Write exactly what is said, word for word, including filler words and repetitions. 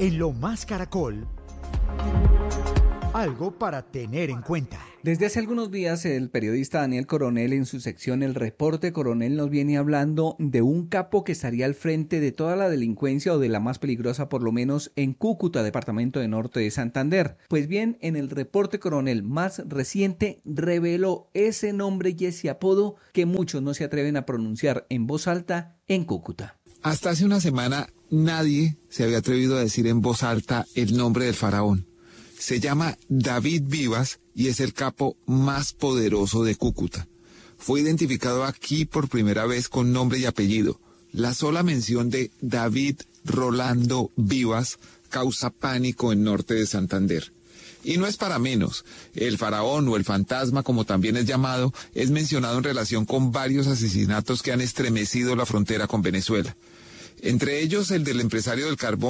En Lo Más Caracol, algo para tener en cuenta. Desde hace algunos días el periodista Daniel Coronel en su sección El Reporte Coronel nos viene hablando de un capo que estaría al frente de toda la delincuencia o de la más peligrosa por lo menos en Cúcuta, departamento de Norte de Santander. Pues bien, en el Reporte Coronel más reciente reveló ese nombre y ese apodo que muchos no se atreven a pronunciar en voz alta en Cúcuta. Hasta hace una semana nadie se había atrevido a decir en voz alta el nombre del faraón. Se llama David Vivas y es el capo más poderoso de Cúcuta. Fue identificado aquí por primera vez con nombre y apellido. La sola mención de David Rolando Vivas causa pánico en Norte de Santander. Y no es para menos. El faraón o el fantasma, como también es llamado, es mencionado en relación con varios asesinatos que han estremecido la frontera con Venezuela. Entre ellos el del empresario del carbón